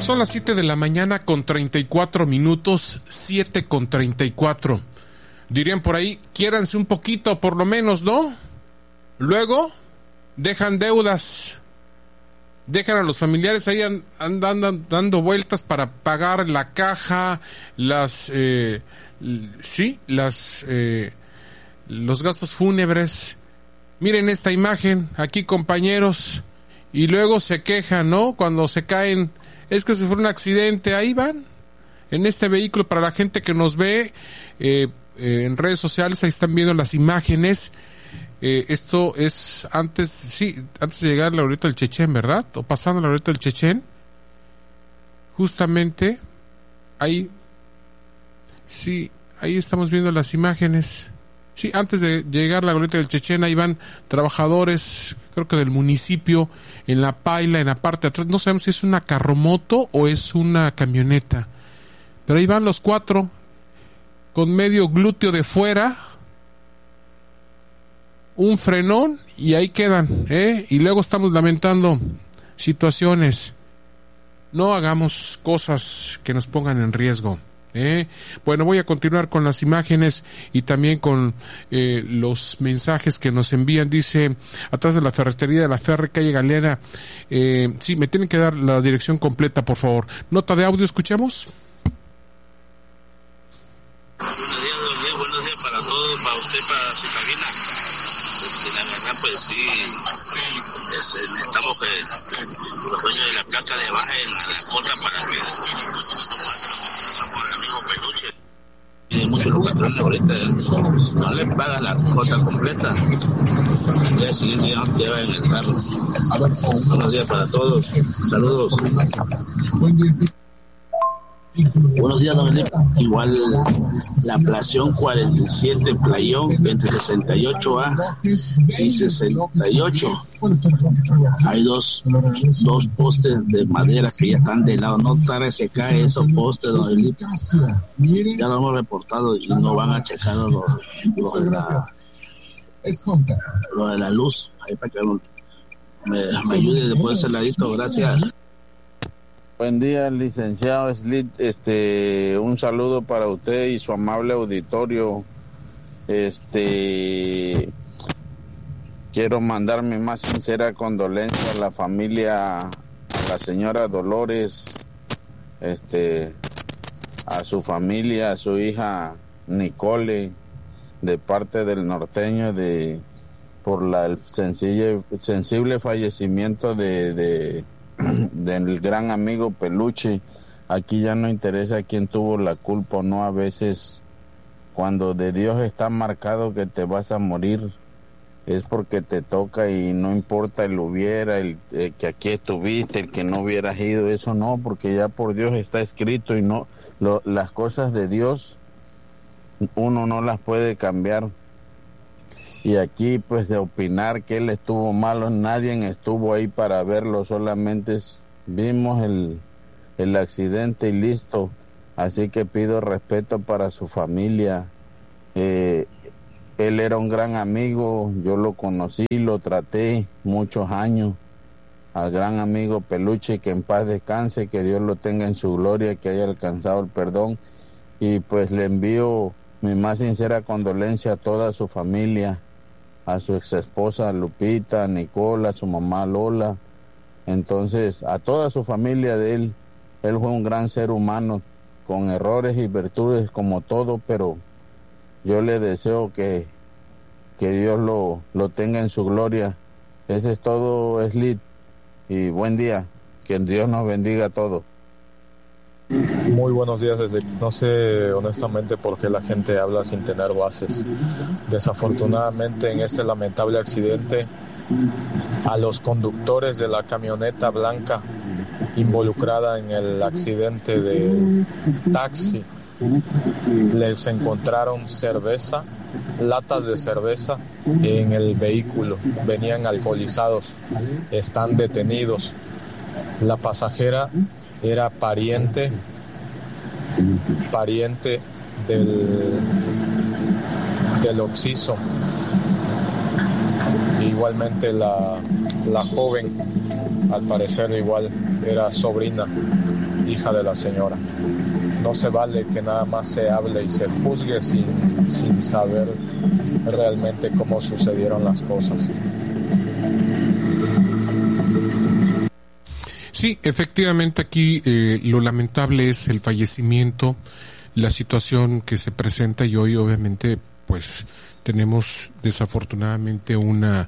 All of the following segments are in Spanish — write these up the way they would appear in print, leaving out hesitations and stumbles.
Son las 7 de la mañana con 34 minutos, 7 con 34. Dirían por ahí, quiéranse un poquito por lo menos, ¿no? Luego, dejan deudas. Dejan a los familiares ahí andando dando vueltas para pagar la caja, los gastos fúnebres. Miren esta imagen aquí, compañeros, y luego se quejan, ¿no? Cuando se caen, es que si fue un accidente, ahí van, en este vehículo. Para la gente que nos ve en redes sociales, ahí están viendo las imágenes. Esto es antes de llegar a la Glorieta del Chéchén, ¿verdad? O pasando a la Glorieta del Chéchén. Justamente ahí, sí, ahí estamos viendo las imágenes. Sí, antes de llegar a la Glorieta del Chéchén, ahí van trabajadores, creo que del municipio, en la paila, en la parte de atrás. No sabemos si es una carromoto o es una camioneta. Pero ahí van los cuatro, con medio glúteo de fuera, un frenón, y ahí quedan, y luego estamos lamentando situaciones. No hagamos cosas que nos pongan en riesgo. Bueno, voy a continuar con las imágenes y también con los mensajes que nos envían. Dice, atrás de la ferretería de la Ferre, calle Galera. Sí, me tienen que dar la dirección completa, por favor. Nota de audio, escuchemos. Buenos días para todos, para usted, para su cabina. La verdad, pues sí, necesitamos que los dueños de la placa le bajen la cuota para que el amigo Peluche. Hay muchos lugares ahorita, no le pagan la cuota completa. El día siguiente ya no te llevan en el carro. Buenos días para todos, saludos. Buenos días, don Felipe. Igual la ampliación 47 Playón entre 68A y 68. Hay dos postes de madera que ya están de lado. No tarde se cae esos postes, don Felipe. Ya lo hemos reportado y no van a checar lo de la luz. Ahí para que me ayude después de ese ladito. Gracias. Buen día, licenciado Slit. Un saludo para usted y su amable auditorio. Quiero mandar mi más sincera condolencia a la familia, a la señora Dolores, a su familia, a su hija Nicole, de parte del norteño, por el sensible fallecimiento del gran amigo Peluche. Aquí ya no interesa quién tuvo la culpa o no. A veces, cuando de Dios está marcado que te vas a morir, es porque te toca, y no importa el hubiera, que aquí estuviste, el que no hubieras ido, eso no, porque ya por Dios está escrito, y no las cosas de Dios uno no las puede cambiar. Y aquí, pues, de opinar que él estuvo malo, nadie estuvo ahí para verlo, solamente vimos el accidente y listo. Así que pido respeto para su familia. Él era un gran amigo, yo lo conocí, lo traté muchos años, al gran amigo Peluche, que en paz descanse, que Dios lo tenga en su gloria, que haya alcanzado el perdón. Y pues le envío mi más sincera condolencia a toda su familia, a su ex esposa Lupita, a Nicola, a su mamá Lola. Entonces, a toda su familia de él. Él fue un gran ser humano, con errores y virtudes como todo, pero yo le deseo que Dios lo tenga en su gloria. Ese es todo, Slit, y buen día, que Dios nos bendiga a todos. Muy buenos días. No sé honestamente por qué la gente habla sin tener bases. Desafortunadamente, en este lamentable accidente, a los conductores de la camioneta blanca involucrada en el accidente de taxi les encontraron cerveza, latas de cerveza en el vehículo. Venían alcoholizados, están detenidos. La pasajera era pariente del occiso. Igualmente la joven al parecer igual era sobrina, hija de la señora. No se vale que nada más se hable y se juzgue sin saber realmente cómo sucedieron las cosas. Sí, efectivamente aquí lo lamentable es el fallecimiento, la situación que se presenta, y hoy obviamente pues tenemos desafortunadamente una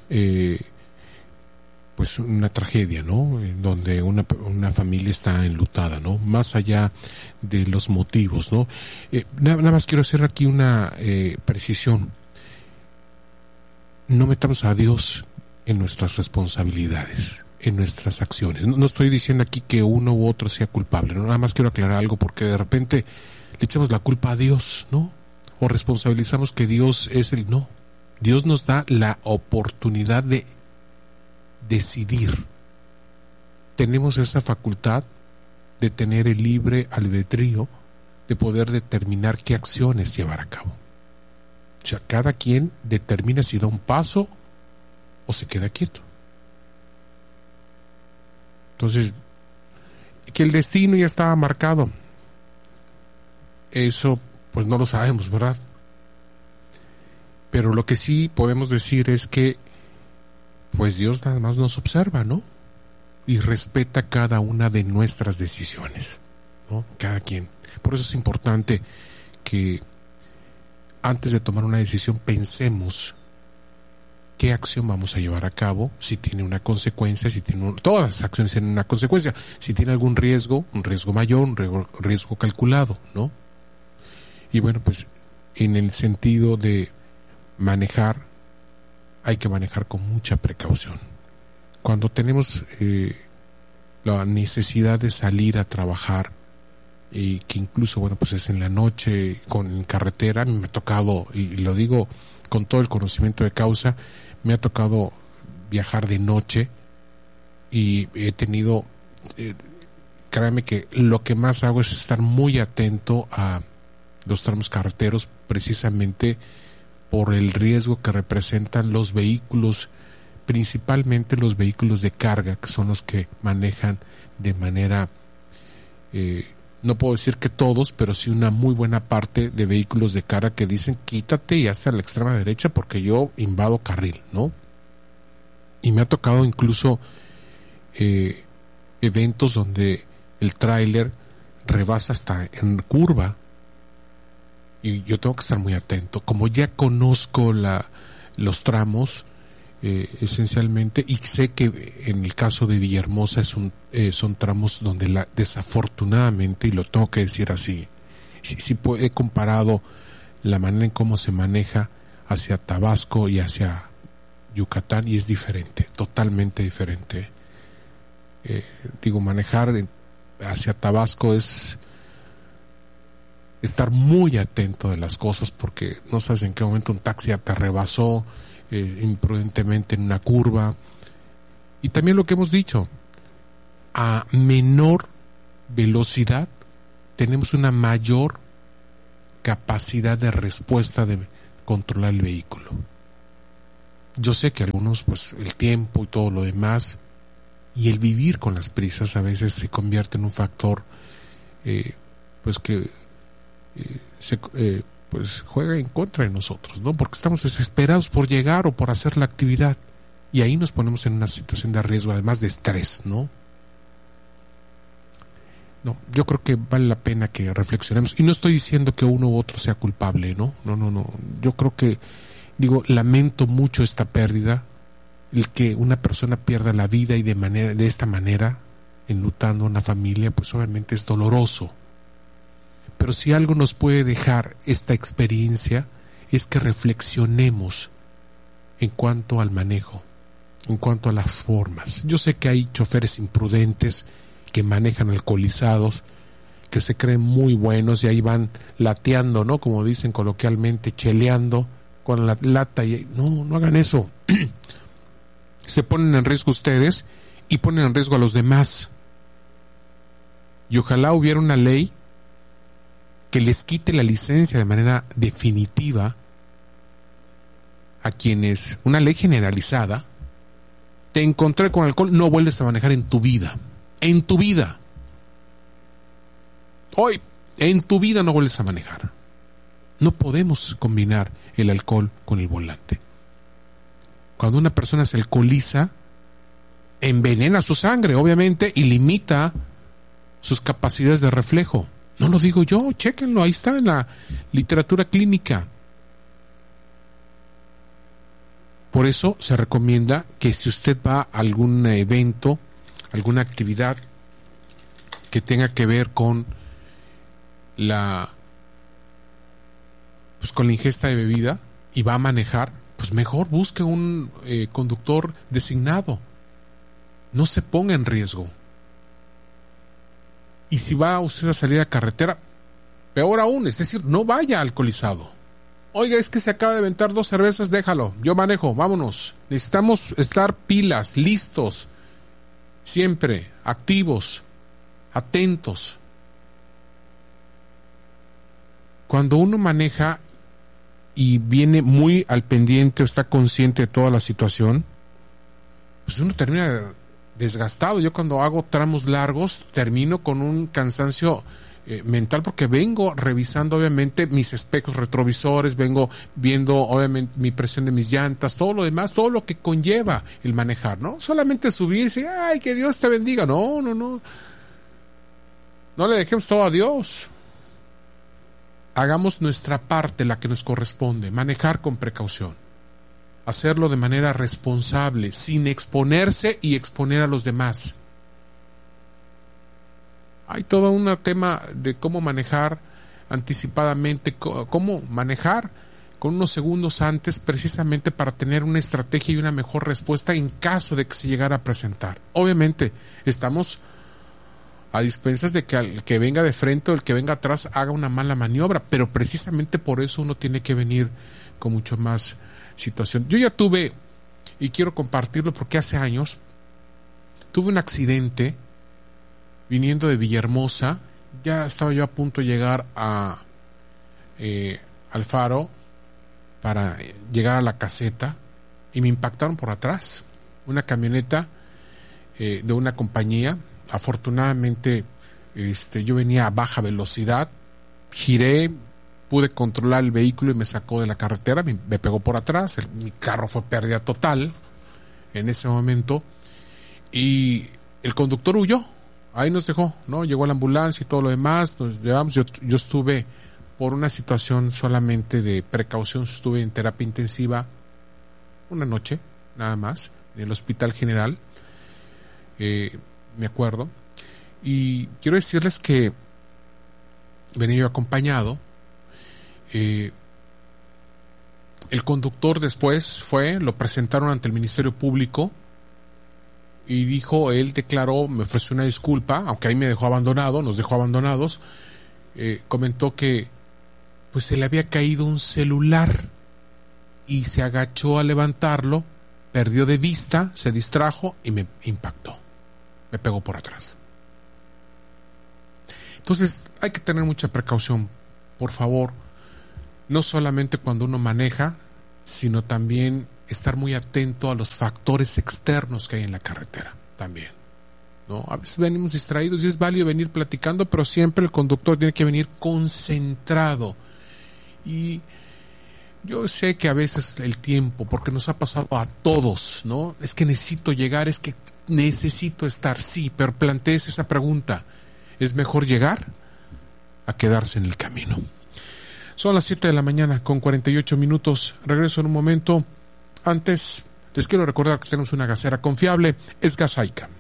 pues una tragedia, ¿no? En donde una familia está enlutada, ¿no? Más allá de los motivos, ¿no? Nada más quiero hacer aquí una precisión. No metamos a Dios en nuestras responsabilidades, en nuestras acciones. No estoy diciendo aquí que uno u otro sea culpable, ¿no? Nada más quiero aclarar algo, porque de repente le echamos la culpa a Dios, ¿no? O responsabilizamos que Dios es el... No. Dios nos da la oportunidad de decidir. Tenemos esa facultad de tener el libre albedrío de poder determinar qué acciones llevar a cabo. O sea, cada quien determina si da un paso o se queda quieto. Entonces, que el destino ya estaba marcado, eso pues no lo sabemos, ¿verdad? Pero lo que sí podemos decir es que pues Dios nada más nos observa, ¿no? Y respeta cada una de nuestras decisiones, ¿no? Cada quien. Por eso es importante que antes de tomar una decisión pensemos qué acción vamos a llevar a cabo, si tiene una consecuencia, todas las acciones tienen una consecuencia, si tiene algún riesgo, un riesgo mayor, un riesgo calculado, ¿no? Y bueno, pues en el sentido de manejar, hay que manejar con mucha precaución. Cuando tenemos la necesidad de salir a trabajar, y que incluso, bueno, pues es en la noche, en carretera, a mí me ha tocado, y lo digo con todo el conocimiento de causa, me ha tocado viajar de noche, y he tenido, créanme que lo que más hago es estar muy atento a los tramos carreteros, precisamente por el riesgo que representan los vehículos, principalmente los vehículos de carga, que son los que manejan de manera, no puedo decir que todos, pero sí una muy buena parte de vehículos de carga que dicen quítate y hasta la extrema derecha porque yo invado carril, ¿no? Y me ha tocado incluso eventos donde el tráiler rebasa hasta en curva, y yo tengo que estar muy atento. Como ya conozco los tramos, esencialmente, y sé que en el caso de Villahermosa son tramos donde desafortunadamente, y lo tengo que decir así, sí he comparado la manera en cómo se maneja hacia Tabasco y hacia Yucatán, y es diferente, totalmente diferente. Manejar hacia Tabasco es estar muy atento de las cosas, porque no sabes en qué momento un taxi ya te rebasó imprudentemente en una curva. Y también lo que hemos dicho, a menor velocidad tenemos una mayor capacidad de respuesta de controlar el vehículo. Yo sé que algunos, pues el tiempo y todo lo demás, y el vivir con las prisas a veces se convierte en un factor pues que pues juega en contra de nosotros, ¿no? Porque estamos desesperados por llegar o por hacer la actividad, y ahí nos ponemos en una situación de riesgo, además de estrés, ¿no? No, yo creo que vale la pena que reflexionemos, y no estoy diciendo que uno u otro sea culpable, ¿no? No. Yo creo que, lamento mucho esta pérdida, el que una persona pierda la vida y de esta manera, enlutando a una familia, pues obviamente es doloroso. Pero si algo nos puede dejar esta experiencia es que reflexionemos en cuanto al manejo, en cuanto a las formas. Yo sé que hay choferes imprudentes que manejan alcoholizados, que se creen muy buenos y ahí van lateando, ¿no? Como dicen coloquialmente, cheleando con la lata. No hagan eso. Se ponen en riesgo ustedes y ponen en riesgo a los demás. Y ojalá hubiera una ley que les quite la licencia de manera definitiva a quienes, una ley generalizada, te encontré con alcohol, no vuelves a manejar en tu vida. En tu vida. Hoy, en tu vida no vuelves a manejar. No podemos combinar el alcohol con el volante. Cuando una persona se alcoholiza, envenena su sangre, obviamente, y limita sus capacidades de reflejo. No lo digo yo, chéquenlo, ahí está en la literatura clínica. Por eso se recomienda que si usted va a algún evento, alguna actividad que tenga que ver con con la ingesta de bebida y va a manejar, pues mejor busque un conductor designado. No se ponga en riesgo. Y si va usted a salir a carretera, peor aún, es decir, no vaya alcoholizado. Oiga, es que se acaba de aventar 2 cervezas, déjalo, yo manejo, vámonos. Necesitamos estar pilas, listos, siempre, activos, atentos. Cuando uno maneja y viene muy al pendiente o está consciente de toda la situación, pues uno termina desgastado. Yo cuando hago tramos largos termino con un cansancio mental porque vengo revisando obviamente mis espejos retrovisores, vengo viendo obviamente mi presión de mis llantas, todo lo demás, todo lo que conlleva el manejar, ¿no? Solamente subirse, ay, que Dios te bendiga. No le dejemos todo a Dios. Hagamos nuestra parte, la que nos corresponde, manejar con precaución, hacerlo de manera responsable, sin exponerse y exponer a los demás. Hay todo un tema de cómo manejar anticipadamente, cómo manejar con unos segundos antes, precisamente para tener una estrategia y una mejor respuesta en caso de que se llegara a presentar. Obviamente, estamos a dispensas de que el que venga de frente o el que venga atrás haga una mala maniobra, pero precisamente por eso uno tiene que venir con mucho más situación. Yo ya tuve, y quiero compartirlo porque hace años, tuve un accidente viniendo de Villahermosa. Ya estaba yo a punto de llegar al Faro para llegar a la caseta y me impactaron por atrás. Una camioneta de una compañía. Afortunadamente yo venía a baja velocidad, giré, pude controlar el vehículo y me sacó de la carretera, me pegó por atrás, mi carro fue pérdida total en ese momento y el conductor huyó, ahí nos dejó, ¿no? Llegó la ambulancia y todo lo demás, nos llevamos. Yo estuve por una situación solamente de precaución, estuve en terapia intensiva una noche nada más en el Hospital General, me acuerdo, y quiero decirles que venía yo acompañado. El conductor después lo presentaron ante el Ministerio Público y dijo, él declaró, me ofreció una disculpa, aunque ahí me dejó abandonado, nos dejó abandonados. Comentó que pues se le había caído un celular y se agachó a levantarlo, perdió de vista, se distrajo y me impactó. Me pegó por atrás. Entonces hay que tener mucha precaución, por favor, no solamente cuando uno maneja, sino también estar muy atento a los factores externos que hay en la carretera también, ¿no? A veces venimos distraídos y es válido venir platicando, pero siempre el conductor tiene que venir concentrado. Y yo sé que a veces el tiempo, porque nos ha pasado a todos, ¿no? Es que necesito llegar, es que necesito estar, sí, pero plantees esa pregunta. ¿Es mejor llegar a quedarse en el camino? Son las 7 de la mañana con 48 minutos. Regreso en un momento. Antes, les quiero recordar que tenemos una gasera confiable. Es Gasaica.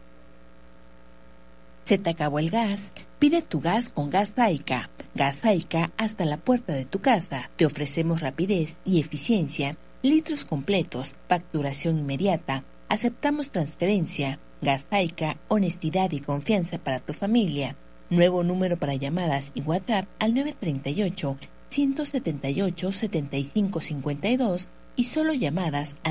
¿Se te acabó el gas? Pide tu gas con Gasaica. Gasaica hasta la puerta de tu casa. Te ofrecemos rapidez y eficiencia, litros completos, facturación inmediata. Aceptamos transferencia. Gasaica, honestidad y confianza para tu familia. Nuevo número para llamadas y WhatsApp al 938-178-7552 y solo llamadas al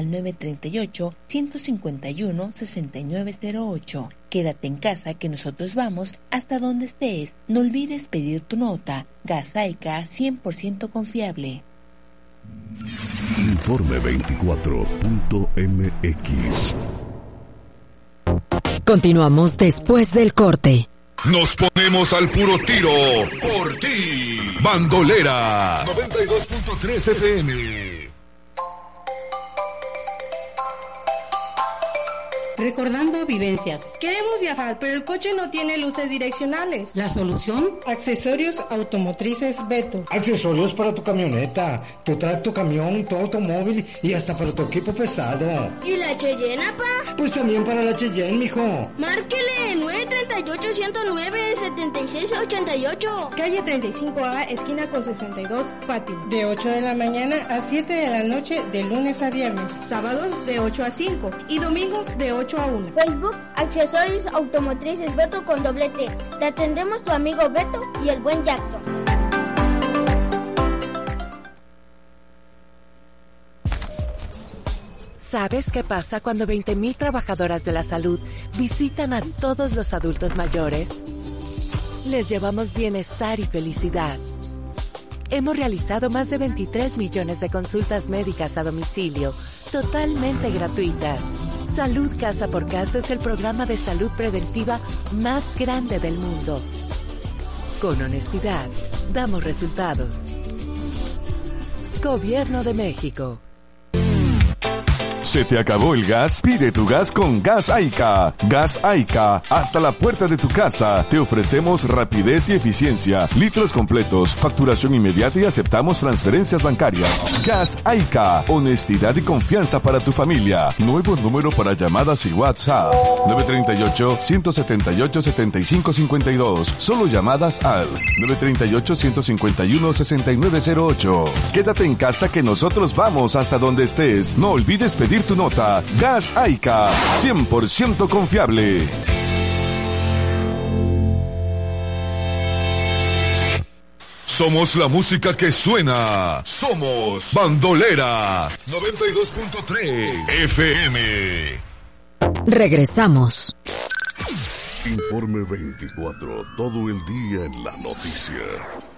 938-151-6908. Quédate en casa que nosotros vamos hasta donde estés. No olvides pedir tu nota. Gasaica 100% confiable. Informe 24.mx Continuamos después del corte. Nos ponemos al puro tiro por ti. Bandolera 92.3 FM. Recordando vivencias. Queremos viajar, pero el coche no tiene luces direccionales. ¿La solución? Accesorios automotrices Beto. Accesorios para tu camioneta, tu tracto, camión, tu automóvil y hasta para tu equipo pesado. ¿Y la Cheyenne, pa? Pues también para la Cheyenne, mijo. Márquele 938-109-7688. Calle 35A, esquina con 62, Fátima. De 8 de la mañana a 7 de la noche, de lunes a viernes. Sábados de 8 a 5 y domingos de 8 a 1. Facebook, Accesorios Automotrices Beto con doble T. Te atendemos tu amigo Beto y el buen Jackson. ¿Sabes qué pasa cuando 20,000 trabajadoras de la salud visitan a todos los adultos mayores? Les llevamos bienestar y felicidad. Hemos realizado más de 23 millones de consultas médicas a domicilio, totalmente gratuitas. Salud Casa por Casa es el programa de salud preventiva más grande del mundo. Con honestidad, damos resultados. Gobierno de México. ¿Se te acabó el gas? Pide tu gas con Gas Aica. Gas Aica, hasta la puerta de tu casa. Te ofrecemos rapidez y eficiencia, litros completos, facturación inmediata y aceptamos transferencias bancarias. Gas Aica, honestidad y confianza para tu familia. Nuevo número para llamadas y WhatsApp. 938-178-7552. Solo llamadas al 938-151-6908. Quédate en casa que nosotros vamos hasta donde estés. No olvides pedir tu nota. Gas Aica, 100% confiable. Somos la música que suena. Somos Bandolera 92.3 FM. Regresamos. Informe 24, todo el día en la noticia.